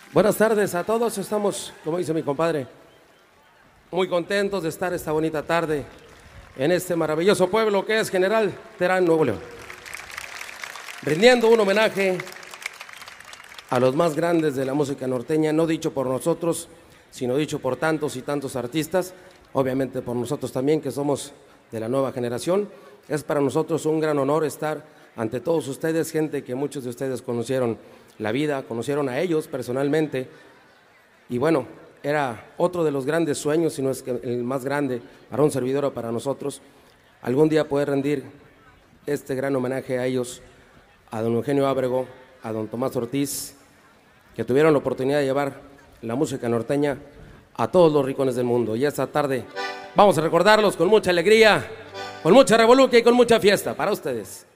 Buenas tardes a todos, estamos, como dice mi compadre, muy contentos de estar esta bonita tarde en este maravilloso pueblo que es General Terán, Nuevo León, rindiendo un homenaje a los más grandes de la música norteña, no dicho por nosotros, sino dicho por tantos y tantos artistas, obviamente por nosotros también que somos de la nueva generación. Es para nosotros un gran honor estar ante todos ustedes, gente que muchos de ustedes conocieron la vida, conocieron a ellos personalmente, y bueno, era otro de los grandes sueños, si no es que el más grande para un servidor o para nosotros, algún día poder rendir este gran homenaje a ellos, a don Eugenio Ábrego, a don Tomás Ortiz, que tuvieron la oportunidad de llevar la música norteña a todos los rincones del mundo. Y esta tarde vamos a recordarlos con mucha alegría, con mucha revolución y con mucha fiesta para ustedes.